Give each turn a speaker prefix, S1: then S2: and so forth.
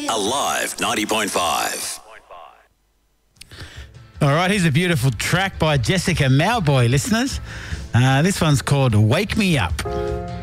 S1: Alive 90.5.
S2: All right, here's a beautiful track by Jessica Mauboy, listeners. This one's called Wake Me Up.